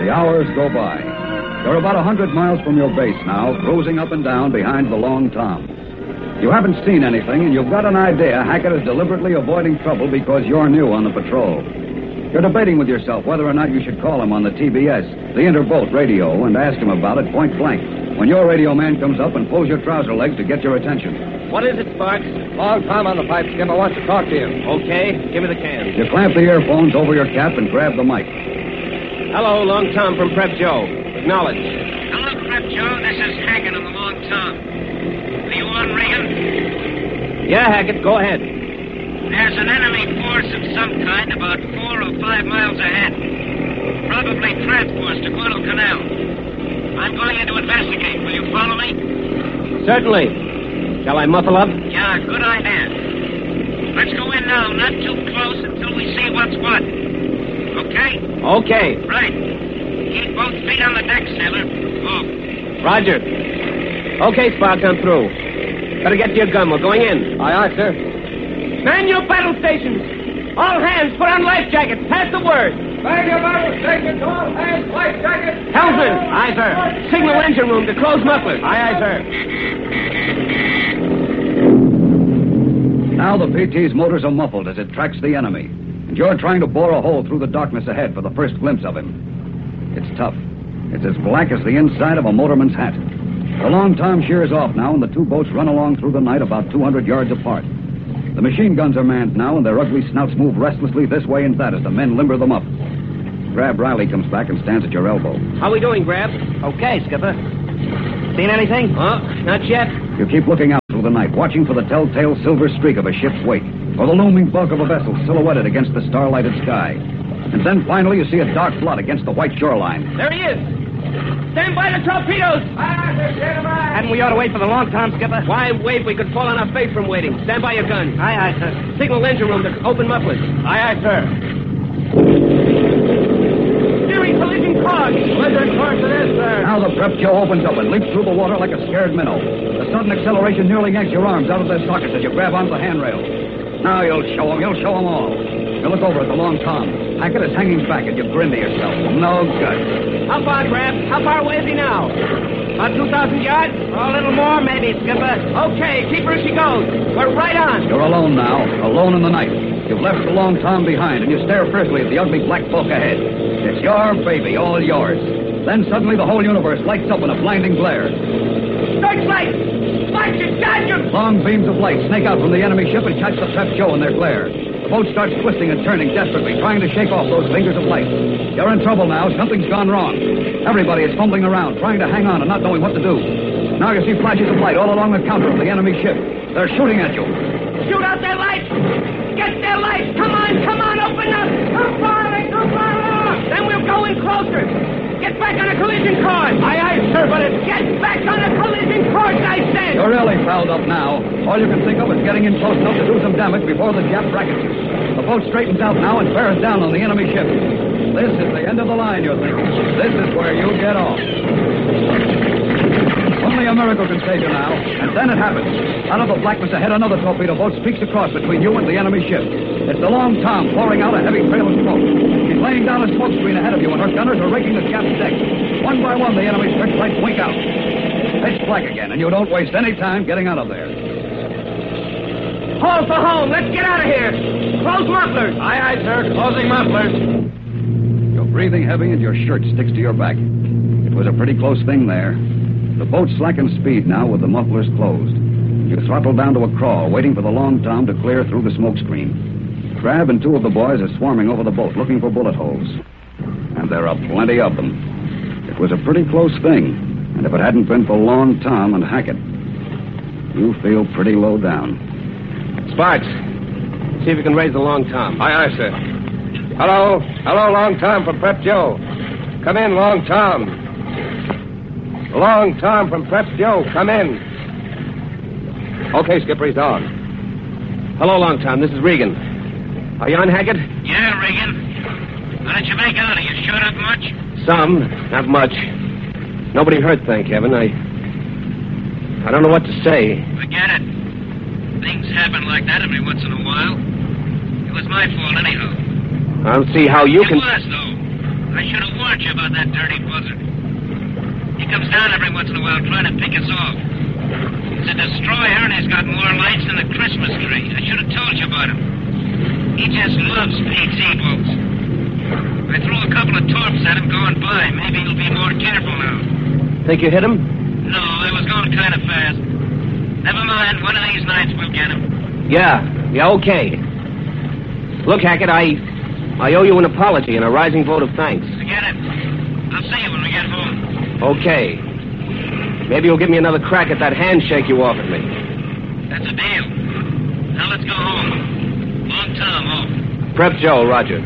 The hours go by. You're about 100 miles from your base now, cruising up and down behind the Long Tom. You haven't seen anything, and you've got an idea Hackett is deliberately avoiding trouble because you're new on the patrol. You're debating with yourself whether or not you should call him on the TBS, the interboat radio, and ask him about it point blank, when your radio man comes up and pulls your trouser legs to get your attention. What is it, Sparks? Long Tom on the pipe, Skipper wants to talk to you. Okay, give me the can. You clamp the earphones over your cap and grab the mic. Hello, Long Tom from Prep Joe. Acknowledge. Hello, Prep Joe. This is Hackett on the Long Tom. Are you on, Regan? Yeah, Hackett, go ahead. There's an enemy force of some kind about 4 or 5 miles ahead. Probably transports to Guadalcanal. I'm going in to investigate. Will you follow me? Certainly. Shall I muffle up? Yeah, good idea. Let's go in now, not too close until we see what's what. Okay? Okay. Right. Keep both feet on the deck, sailor. Off. Roger. Okay, Sparks, I'm through. Better get to your gun. We're going in. Aye, aye, sir. Man your battle stations. All hands, put on life jackets. Pass the word. Man your battle stations, all hands, life jackets. Helmsman. Aye, sir. Signal engine room to close mufflers. Aye, aye, sir. Now the PT's motors are muffled as it tracks the enemy, and you're trying to bore a hole through the darkness ahead for the first glimpse of him. It's tough. It's as black as the inside of a motorman's hat. The Long Tom shears off now, and the two boats run along through the night about 200 yards apart. The machine guns are manned now, and their ugly snouts move restlessly this way and that as the men limber them up. Grab Riley comes back and stands at your elbow. How we doing, Grab? Okay, Skipper. Seen anything? Not yet. You keep looking out through the night, watching for the telltale silver streak of a ship's wake, or the looming bulk of a vessel silhouetted against the starlighted sky. And then finally you see a dark blot against the white shoreline. There he is. Stand by the torpedoes. Hadn't we ought to wait for the Long Tom, Skipper? Why wait? We could fall on our face from waiting. Stand by your gun. Aye, aye, sir. Signal engine room to open mufflers. Aye, aye, sir. Steering collision course. Collision course it is, sir. Now the Prep Joe opens up and leaps through the water like a scared minnow. The sudden acceleration nearly yanks your arms out of their sockets as you grab onto the handrail. Now you'll show them all. You look over at the Long Tom. Hackett is hanging back and you grin to yourself. No good. How far, Grab? How far away is he now? About 2,000 yards? A little more, maybe, Skipper. Okay, keep her as she goes. We're right on. You're alone now, alone in the night. You've left the Long Tom behind, and you stare fiercely at the ugly black bulk ahead. It's your baby, all yours. Then suddenly the whole universe lights up in a blinding glare. Searchlight! Light your gadgets! Long beams of light snake out from the enemy ship and catch the Prep Joe in their glare. The boat starts twisting and turning desperately, trying to shake off those fingers of light. You're in trouble now. Something's gone wrong. Everybody is fumbling around, trying to hang on and not knowing what to do. Now you see flashes of light all along the counter of the enemy ship. They're shooting at you. Shoot out their lights! Get their lights! Come on, open up! Too far! Then we'll go in closer. Get back on a collision course! Aye, aye, sir, but it's... Get back on a collision course, I said! You're really fouled up now. All you can think of is getting in close enough to do some damage before the Jap brackets you. The boat straightens out now and bears down on the enemy ship. This is the end of the line, you're thinking. This is where you get off. Only a miracle can save you now, and then it happens. Out of the blackness ahead, another torpedo boat streaks across between you and the enemy ship. It's the Long Tom pouring out a heavy trail of smoke. She's laying down a smoke screen ahead of you, and her gunners are raking the Jap's deck. One by one, the enemy's searchlights wink out. It's black again, and you don't waste any time getting out of there. Hold for home. Let's get out of here. Close mufflers. Aye, aye, sir. Closing mufflers. You're breathing heavy, and your shirt sticks to your back. It was a pretty close thing there. The boat slackens speed now with the mufflers closed. You throttle down to a crawl, waiting for the Long Tom to clear through the smoke screen. Crab and two of the boys are swarming over the boat looking for bullet holes. And there are plenty of them. It was a pretty close thing. And if it hadn't been for Long Tom and Hackett, you feel pretty low down. Sparks, see if you can raise the Long Tom. Aye, aye, sir. Hello, Long Tom from Prep Joe. Come in, Long Tom. Long Tom from Prep Joe, come in. Okay, Skipper, he's on. Hello, Long Tom. This is Regan. Are you on, Hackett? Yeah, Regan. How did you make out? Are you shot up much? Some, not much. Nobody hurt, thank heaven. I don't know what to say. Forget it. Things happen like that every once in a while. It was my fault anyhow. I don't see how you It can... was, though. I should have warned you about that dirty buzzard. He comes down every once in a while trying to pick us off. He's a destroyer, and he's got more lights than a Christmas tree. I should have told you about him. He just loves PT boats. I threw a couple of torps at him going by. Maybe he'll be more careful now. Think you hit him? No, I was going kind of fast. Never mind. One of these nights we'll get him. Yeah, okay. Look, Hackett, I owe you an apology and a rising vote of thanks. Forget it. I'll see you when we get home. Okay. Maybe you'll give me another crack at that handshake you offered me. That's a deal. Now let's go home. Long Tom off. Prep Joe, roger.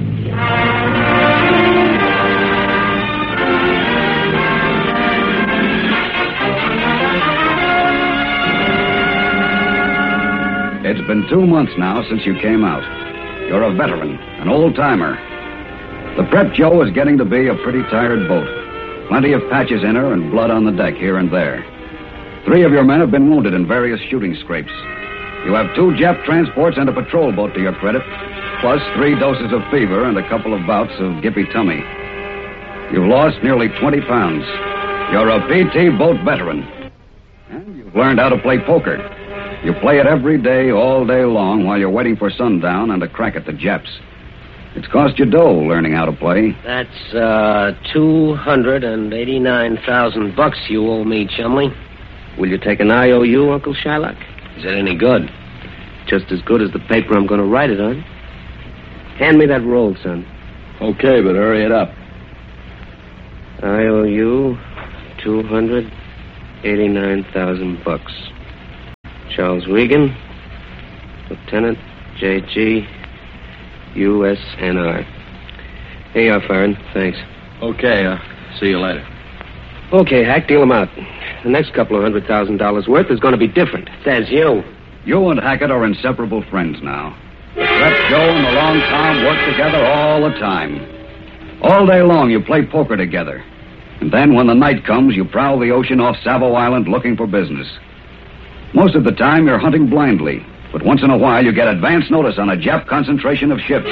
It's been 2 months now since you came out. You're a veteran, an old-timer. The Prep Joe is getting to be a pretty tired boat. Plenty of patches in her and blood on the deck here and there. 3 of your men have been wounded in various shooting scrapes. You have 2 Jap transports and a patrol boat to your credit, plus 3 doses of fever and a couple of bouts of gippy tummy. You've lost nearly 20 pounds. You're a PT boat veteran. And you've learned how to play poker. You play it every day, all day long, while you're waiting for sundown and a crack at the Japs. It's cost you dough learning how to play. That's, $289,000 you owe me, Chumley. Will you take an IOU, Uncle Shylock? Is it any good? Just as good as the paper I'm going to write it on. Hand me that roll, son. Okay, but hurry it up. IOU, $289,000. Charles Regan, Lieutenant J.G., USNR. Here you are, Farron. Thanks. Okay, see you later. Okay, Hack, deal them out. The next couple of $100,000 worth is going to be different. Says you. You and Hackett are inseparable friends now. The Prep Joe and the Long Tom work together all the time. All day long you play poker together. And then when the night comes, you prowl the ocean off Savo Island looking for business. Most of the time, you're hunting blindly. But once in a while, you get advance notice on a Jap concentration of ships.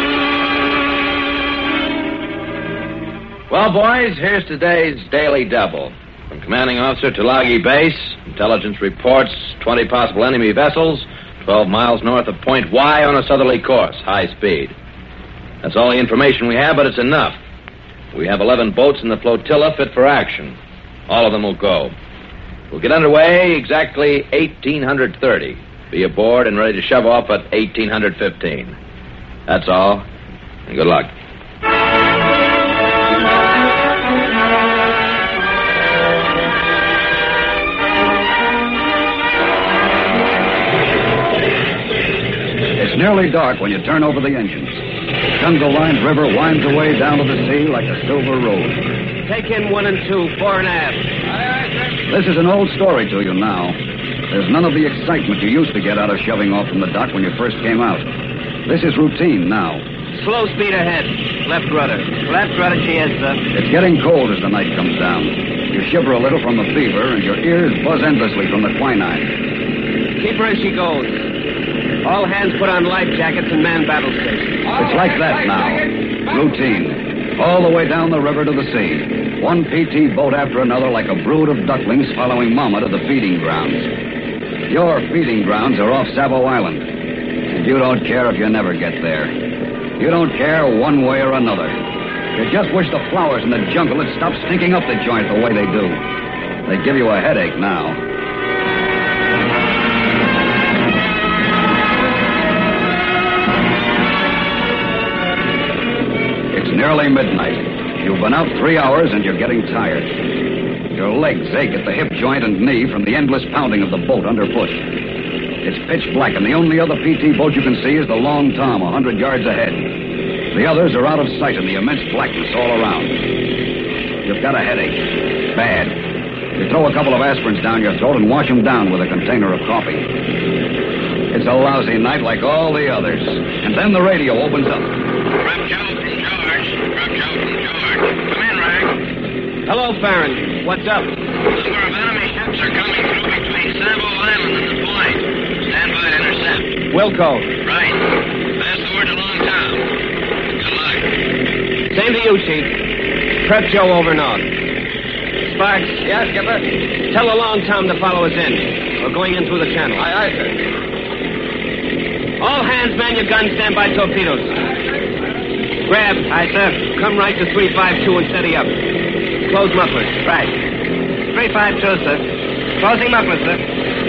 Well, boys, here's today's Daily Double. From Commanding Officer Tulagi Base, intelligence reports 20 possible enemy vessels, 12 miles north of Point Y on a southerly course, high speed. That's all the information we have, but it's enough. We have 11 boats in the flotilla fit for action. All of them will go. We'll get underway exactly 1830. Be aboard and ready to shove off at 1815. That's all, and good luck. It's nearly dark when you turn over the engines. The jungle-lined river winds away down to the sea like a silver road. Take in 1 and 2, 4 and a half. This is an old story to you now. There's none of the excitement you used to get out of shoving off from the dock when you first came out. This is routine now. Slow speed ahead. Left rudder. Left rudder, she is, sir. It's getting cold as the night comes down. You shiver a little from the fever, and your ears buzz endlessly from the quinine. Keep her as she goes. All hands put on life jackets and man battle stations. It's like that now. Routine. All the way down the river to the sea. One PT boat after another like a brood of ducklings following Mama to the feeding grounds. Your feeding grounds are off Savo Island. And you don't care if you never get there. You don't care one way or another. You just wish the flowers in the jungle would stop stinking up the joint the way they do. They give you a headache now. It's nearly midnight. You've been out 3 hours and you're getting tired. Your legs ache at the hip joint and knee from the endless pounding of the boat underfoot. It's pitch black, and the only other PT boat you can see is the Long Tom 100 yards ahead. The others are out of sight in the immense blackness all around. You've got a headache. Bad. You throw a couple of aspirins down your throat and wash them down with a container of coffee. It's a lousy night like all the others. And then the radio opens up. Prep Joe from George. Prep Joe from George. Come in, Rag. Hello, Farron. What's up? A number of enemy ships are coming through between Savo Island and the Point. Stand by to intercept. Wilco. Right. Pass the word to Long Tom. Good luck. Same Same to you, Chief. Prep Joe over north. Sparks. Yes, Skipper? Tell the Long Tom to follow us in. We're going in through the channel. Aye, sir. All hands man your guns, stand by torpedoes. Grab. Aye, sir. Come right to 352 and steady up. Close mufflers. Right. 352, sir. Closing mufflers, sir.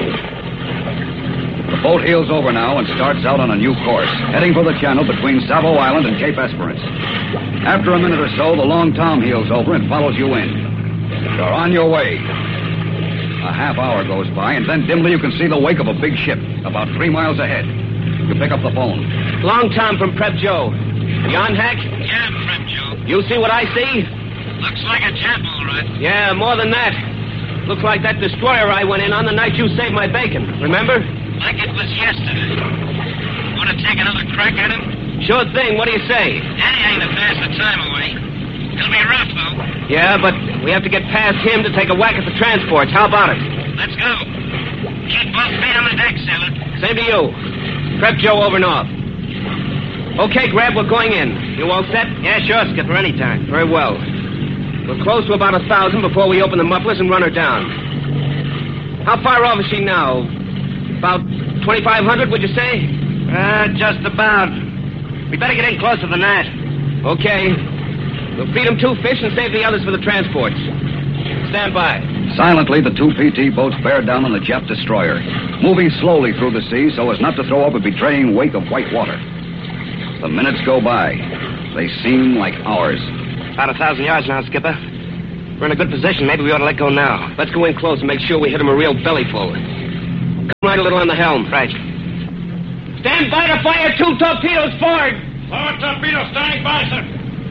The boat heels over now and starts out on a new course, heading for the channel between Savo Island and Cape Esperance. After a minute or so, the Long Tom heels over and follows you in. You're on your way. A half hour goes by, and then dimly you can see the wake of a big ship about 3 miles ahead. You pick up the phone. Long Tom from Prep Joe. You on, Hack? Yeah, Prep Joe. You see what I see? Looks like a Jap, all right. Yeah, more than that. Looks like that destroyer I went in on the night you saved my bacon. Remember? Like it was yesterday. Want to take another crack at him? Sure thing. What do you say? Danny ain't to pass the time away. It'll be rough, though. Yeah, but we have to get past him to take a whack at the transports. How about it? Let's go. Keep both feet on the deck, sailor. Same to you. Prep Joe over north. Okay, Grab, we're going in. You all set? Yeah, sure, Skipper, anytime. Very well. We're close to about 1,000 before we open the mufflers and run her down. How far off is she now? About 2,500, would you say? Just about. We better get in closer than that. Okay. We'll feed them 2 fish and save the others for the transports. Stand by. Silently, the 2 PT boats bear down on the Jap destroyer, moving slowly through the sea so as not to throw up a betraying wake of white water. The minutes go by. They seem like hours. About 1,000 yards now, Skipper. We're in a good position. Maybe we ought to let go now. Let's go in close and make sure we hit him a real bellyful. Come right a little on the helm. Right. Stand by to fire 2 torpedoes forward. Forward torpedo standing by, sir.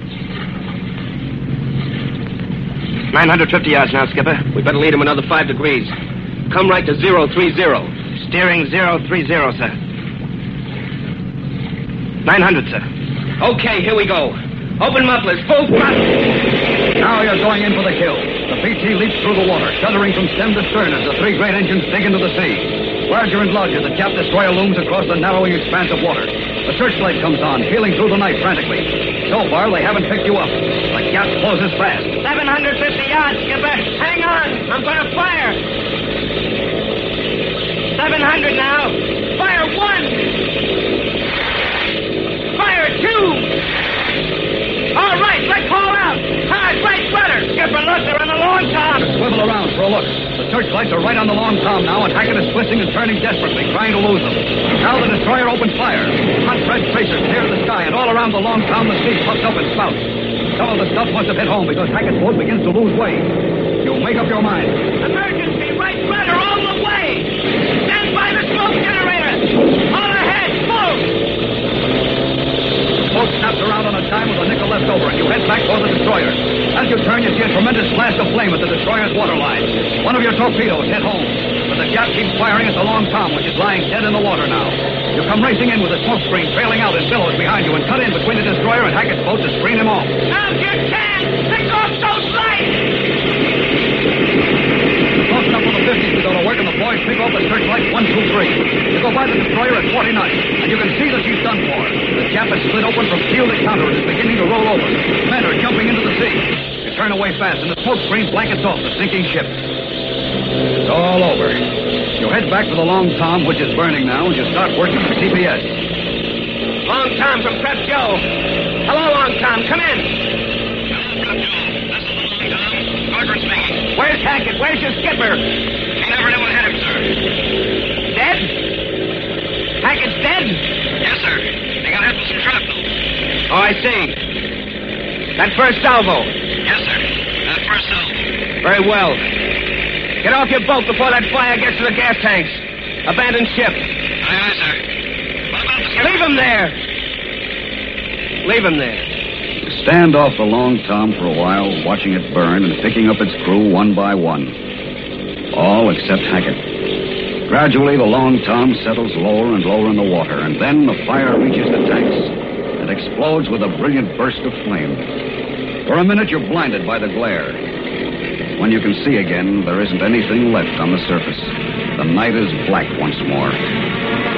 950 yards now, Skipper. We better lead him another 5 degrees. Come right to 030. Steering 030, sir. 900, sir. Okay, here we go. Open mufflers, full thrust. Now you're going in for the kill. The PT leaps through the water, shuddering from stem to stern as the 3 great engines dig into the sea. Larger and larger, the Jap destroyer looms across the narrowing expanse of water. The searchlight comes on, peeling through the night frantically. So far, they haven't picked you up. The gap closes fast. 750 yards, Skipper. Hang on. I'm going to fire. 700 now. Fire 1. Fire 2. All right, let's haul out. Hard, right rudder. Skipper, look, they're on the Long Tom. Swivel around for a look. The searchlights are right on the Long Tom now, and Hackett is twisting and turning desperately, trying to lose them. Now the destroyer opens fire. Hot red tracers tear the sky, and all around the Long Tom the sea puffs up and spouts. Some of the stuff must have hit home because Hackett's boat begins to lose way. You make up your mind. Emergency, right rudder all the way. Stand by the smoke generator. All ahead, smoke. The boat snaps around on a dime with a nickel left over, and you head back toward the destroyer. As you turn, you see a tremendous blast of flame at the destroyer's waterline. One of your torpedoes hit home, but the Jap keeps firing at the Long Tom, which is lying dead in the water now. You come racing in with the smoke screen trailing out in billows behind you and cut in between the destroyer and Hackett's boat to screen him off. Now's your chance. Pick off those lights. Close enough for the 50s to go to work, and the boys pick off the searchlight 1, 2, 3. You go by the destroyer at 40 knots, and you can see that she's done for. The Jap is split open from keel to counter and is beginning to roll over. Men are jumping into the sea. You turn away fast, and the smoke screen blankets off the sinking ship. It's all over. You head back to the Long Tom, which is burning now, and you start working the CPS. Long Tom from Prep Joe. Hello, Long Tom. Come in. Hello, Prep Joe. This is the Long Tom. Parker speaking. Where's Hackett? Where's your skipper? We never knew what hit him, sir. Dead? Hackett's dead? Yes, sir. They got hit with some shrapnel. Oh, I see. That first salvo. Yes, sir. That first salvo. Very well. Get off your boat before that fire gets to the gas tanks. Abandon ship. Aye, aye, sir. What about the skipper? Leave him there. Leave him there. You stand off the Long Tom for a while, watching it burn and picking up its crew one by one. All except Hackett. Gradually, the Long Tom settles lower and lower in the water, and then the fire reaches the tanks and explodes with a brilliant burst of flame. For a minute, you're blinded by the glare. When you can see again, there isn't anything left on the surface. The night is black once more.